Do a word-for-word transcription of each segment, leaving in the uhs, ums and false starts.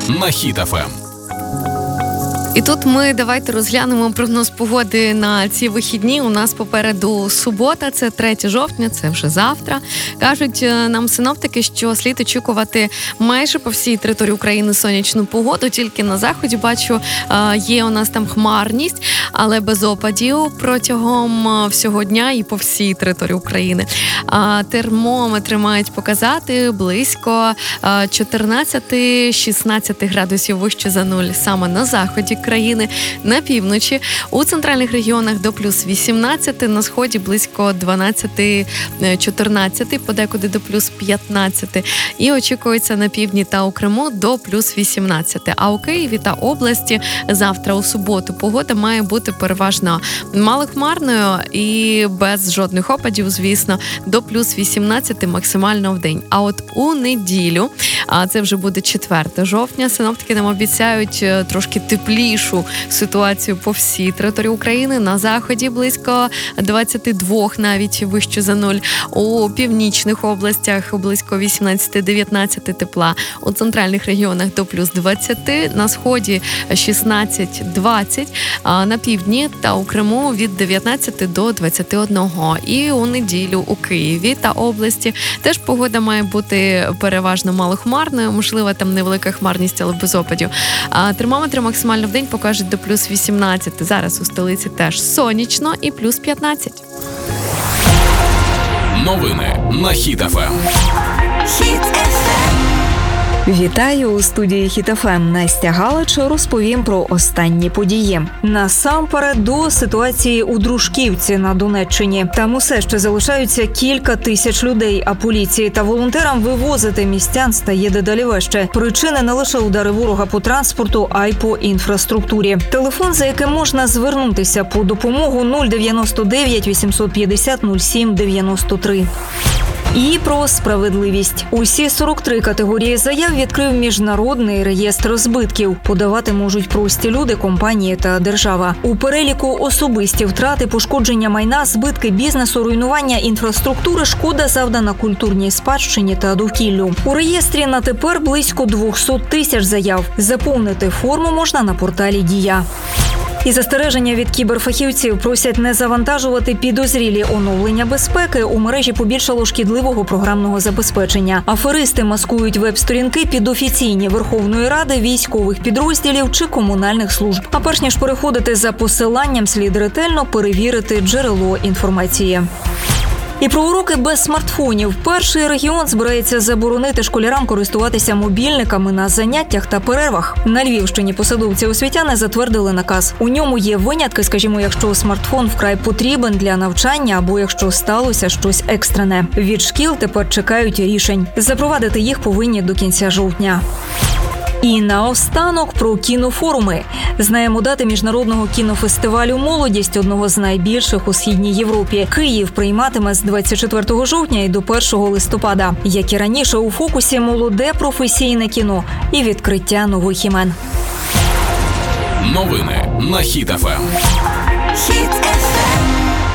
на Хіт еф ем. І тут ми давайте розглянемо прогноз погоди на ці вихідні. У нас попереду субота, це третє жовтня, це вже завтра. Кажуть нам синоптики, що слід очікувати майже по всій території України сонячну погоду. Тільки на заході, бачу, є у нас там хмарність, але без опадів протягом всього дня і по всій території України. Термометри мають показати близько чотирнадцять-шістнадцять градусів вище за нуль саме на заході країни, на півночі, у центральних регіонах до плюс вісімнадцять, на сході близько дванадцять-чотирнадцять, подекуди до плюс п'ятнадцять. І очікується на півдні та у Криму до плюс вісімнадцять. А у Києві та області завтра у суботу погода має бути переважно малохмарною і без жодних опадів, звісно, до плюс вісімнадцять максимально в день. А от у неділю, а це вже буде четверте жовтня, синоптики нам обіцяють трошки тепліше ситуацію по всій території України. На заході близько двадцять два, навіть вище за нуль. У північних областях близько вісімнадцять-дев'ятнадцять тепла. У центральних регіонах до плюс двадцять. На сході шістнадцять-двадцять. А на півдні та у Криму від дев'ятнадцять до двадцяти одного. І у неділю у Києві та області теж погода має бути переважно малохмарною. Можливо, там невелика хмарність, але без опадів. А термометри максимально в день покажуть до плюс вісімнадцять. Зараз у столиці теж сонячно і плюс п'ятнадцять. Новини на Хіт еф ем. Хіт еф ем. Вітаю у студії Хіт еф ем. Настя Галич розповім про останні події. Насамперед до ситуації у Дружківці на Донеччині. Там усе ще залишаються кілька тисяч людей, а поліції та волонтерам вивозити містян стає дедалі важче. Причини не лише удари ворога по транспорту, а й по інфраструктурі. Телефон, за яким можна звернутися по допомогу, нуль дев'яносто дев'ять вісімсот п'ятдесят нуль сім дев'яносто три. І про справедливість. Усі сорок три категорії заяв відкрив Міжнародний реєстр збитків. Подавати можуть прості люди, компанії та держава. У переліку особисті втрати, пошкодження майна, збитки бізнесу, руйнування інфраструктури, шкода завдана культурній спадщині та довкіллю. У реєстрі на тепер близько двісті тисяч заяв. Заповнити форму можна на порталі «Дія». І застереження від кіберфахівців просять не завантажувати підозрілі оновлення безпеки. У мережі побільшало шкідливого програмного забезпечення. Аферисти маскують веб-сторінки під офіційні Верховної Ради, військових підрозділів чи комунальних служб. А перш ніж переходити за посиланням, слід ретельно перевірити джерело інформації. І про уроки без смартфонів. Перший регіон збирається заборонити школярам користуватися мобільниками на заняттях та перервах. На Львівщині посадовці-освітяни затвердили наказ. У ньому є винятки, скажімо, якщо смартфон вкрай потрібен для навчання або якщо сталося щось екстрене. Від шкіл тепер чекають рішень. Запровадити їх повинні до кінця жовтня. І наостанок про кінофоруми. Знаємо дати міжнародного кінофестивалю «Молодість», одного з найбільших у Східній Європі. Київ прийматиме з двадцять четвертого жовтня і до першого листопада. Як і раніше, у фокусі молоде професійне кіно і відкриття нових імен. Новини на Хіт еф ем. Хіт еф ем.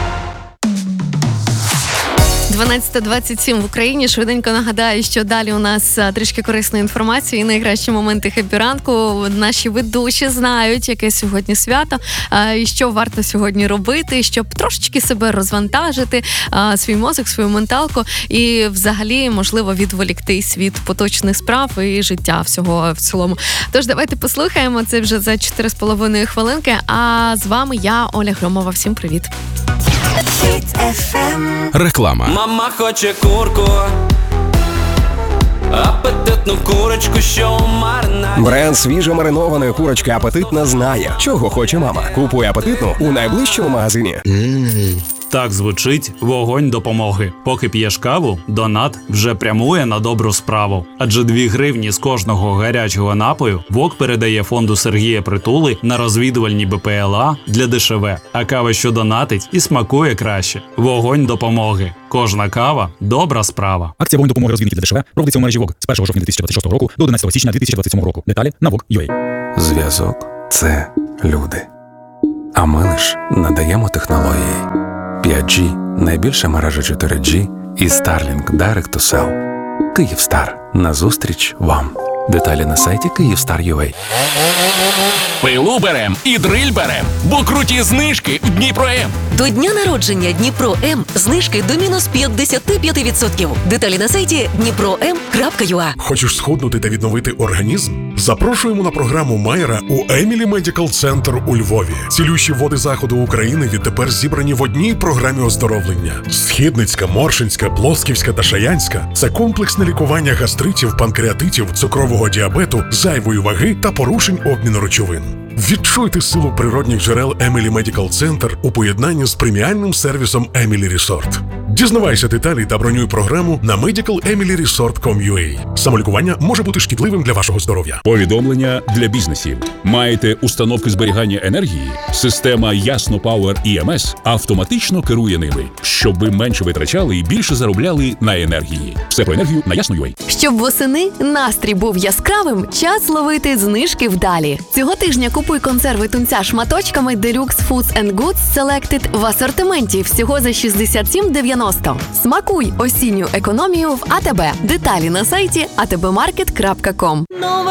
дванадцята двадцять сім в Україні. Швиденько нагадаю, що далі у нас трішки корисної інформації і найкращі моменти хеппі-ранку. Наші ведучі знають, яке сьогодні свято, і що варто сьогодні робити, щоб трошечки себе розвантажити, свій мозок, свою менталку і взагалі, можливо, відволіктись від поточних справ і життя всього в цілому. Тож давайте послухаємо, це вже за чотири з половиною хвилинки, а з вами я, Оля Громова. Всім привіт! Хіт еф ем. Реклама. Мама хоче курку, апетитну курочку, що у маринаді. Бренд свіжо маринованої курочки «Апетитна» знає, чого хоче мама. Купуй «Апетитну» у найближчому магазині. Так звучить вогонь допомоги. Поки п'єш каву, донат вже прямує на добру справу. Адже дві гривні з кожного гарячого напою ВОК передає фонду Сергія Притули на розвідувальні Б П Л А для Д Ш В. А кава, що донатить, і смакує краще. Вогонь допомоги. Кожна кава – добра справа. Акція «Вогонь допомоги розвідників для Д Ш В» проводиться у мережі ВОК з першого жовтня дві тисячі двадцять шостого року до одинадцятого січня дві тисячі двадцять сьомого року. Деталі на вок крапка ю а. Зв'язок – це люди. А ми лиш надаємо технології. п'ять джі – найбільша мережа чотири джі і Starlink Direct to Cell. Київстар. Назустріч вам. Деталі на сайті Kyivstar.ua. Пилу берем і дриль берем, бо круті знижки в Дніпро-М. До дня народження Дніпро-М знижки до мінус п'ятдесят п'ять відсотків. Деталі на сайті дніпро ем крапка ю а. Хочеш схуднути та відновити організм? Запрошуємо на програму Майера у Емілі Медикал Центр у Львові. Цілющі води заходу України відтепер зібрані в одній програмі оздоровлення. Східницька, Моршинська, Плосківська та Шаянська – це комплексне лікування гастритів, панкреатитів, цукрового діабету, зайвої ваги та порушень обміну речовин. Відчуйте силу природних джерел Емілі Медикал Центр у поєднанні з преміальним сервісом Емілі Resort. Дізнавайся деталі та бронюй програму на медикал емілі ресорт крапка ком крапка ю а. Самолікування може бути шкідливим для вашого здоров'я. Повідомлення для бізнесів. Маєте установки зберігання енергії? Система Ясно Power і ем ес автоматично керує ними, щоб ви менше витрачали і більше заробляли на енергії. Все про енергію на ясно крапка ю а. Щоб восени настрій був яскравим, час ловити знижки вдалі. Цього тижня купуй консерви тунця шматочками Deluxe Foods and Goods Selected в асортименті всього за шістдесят сім дев'яносто. Смакуй осінню економію в АТБ. Деталі на сайті а те бе маркет крапка ком.